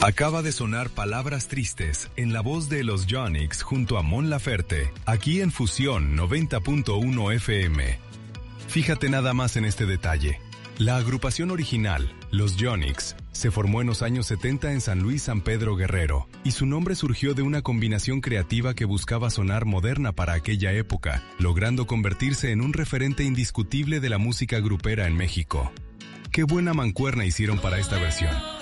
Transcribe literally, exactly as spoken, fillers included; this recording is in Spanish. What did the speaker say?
Acaba de sonar Palabras Tristes en la voz de los Yonix junto a Mon Laferte, aquí en Fusión noventa punto uno F M. Fíjate nada más en este detalle. La agrupación original, los Yonix, se formó en los años setenta en San Luis San Pedro Guerrero, y su nombre surgió de una combinación creativa que buscaba sonar moderna para aquella época, logrando convertirse en un referente indiscutible de la música grupera en México. Qué buena mancuerna hicieron para esta versión.